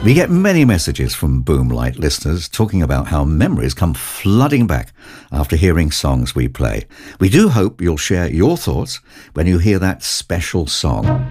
We get many messages from Boomlight listeners talking about how memories come flooding back after hearing songs we play. We do hope you'll share your thoughts when you hear that special song.